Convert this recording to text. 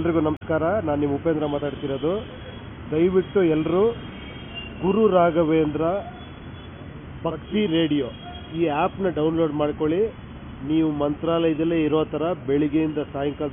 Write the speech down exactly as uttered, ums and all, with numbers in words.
ಎಲ್ರಿಗೂ ನಮಸ್ಕಾರ. ನಾನು ನಿಮ್ಮ ಉಪೇಂದ್ರ ಮಾತಾಡ್ತಿರೋದು. ದಯವಿಟ್ಟು ಎಲ್ಲರೂ ಗುರು ರಾಘವೇಂದ್ರ ಭಕ್ತಿ ರೇಡಿಯೋ ಈ ಆ್ಯಪ್ನ ಡೌನ್ಲೋಡ್ ಮಾಡ್ಕೊಳ್ಳಿ. ನೀವು ಮಂತ್ರಾಲಯದಲ್ಲೇ ಇರೋ ಥರ ಬೆಳಿಗ್ಗೆಯಿಂದ ಸಾಯಂಕಾಲ